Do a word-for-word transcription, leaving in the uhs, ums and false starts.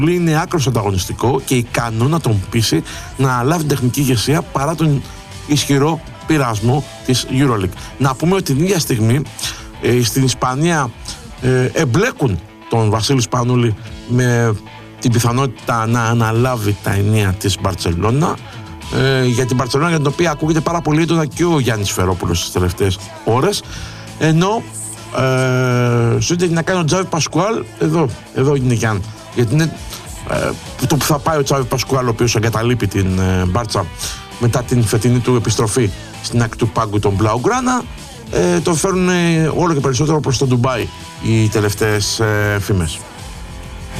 είναι άκρως ανταγωνιστικό και ικανό να τον πείσει να λάβει την τεχνική ηγεσία παρά τον ισχυρό πειρασμό της EuroLeague. Να πούμε ότι την ίδια στιγμή ε, στην Ισπανία ε, εμπλέκουν τον Βασίλη Σπανούλη με την πιθανότητα να αναλάβει τα ενία της Μπαρτσελώνα, ε, για την Μπαρτσελώνα για την οποία ακούγεται πάρα πολύ έντονα και ο Γιάννης Φερόπουλος στις τελευταίες ώρες, ενώ ε, σου είτε να κάνει ο Τζάβι Πασκουάλ, εδώ, εδώ είναι Γιάννη, γιατί είναι ε, το που θα πάει ο Τζάβι Πασκουάλ, ο οποίος εγκαταλείπει την ε, Μπάρτσα μετά την φετινή του επιστροφή στην άκρη του πάγκου των Μπλαουγκράνα, ε, το φέρνουν όλο και περισσότερο προς το Ντουμπάι οι τελευταίες ε, φήμες.